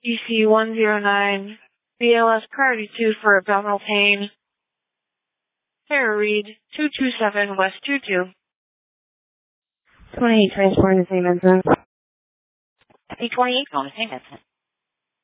EC109, BLS priority 2 for abdominal pain. Sarah Reed, 227 West 22. 28 transporting the same incident. A28 on the same incident.